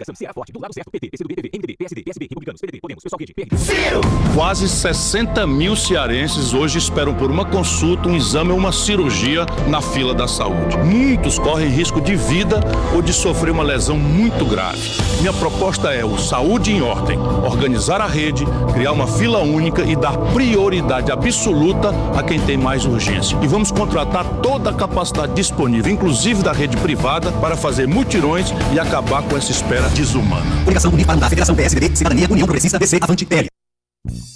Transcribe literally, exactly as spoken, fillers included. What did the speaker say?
Pensando se era forte, do lado certo, P T, P C do B, P V, M D B, P S D, P S B, Republicanos, P D T, Podemos, Pessoal Rede, P R D. Ciro! Quase sessenta mil cearenses hoje esperam por uma consulta, um exame ou uma cirurgia na fila da saúde. Muitos correm risco de vida ou de sofrer uma lesão muito grave. Minha proposta é o Saúde em Ordem, organizar a rede, criar uma fila única e dar prioridade absoluta a quem tem mais urgência. E vamos contratar toda a capacidade disponível, inclusive da rede privada, para fazer mutirões e acabar com essa espera desumana. Coligação Unir para mudar. Federação P S D B, Cidadania, União Progressista, D C, Avante, P L.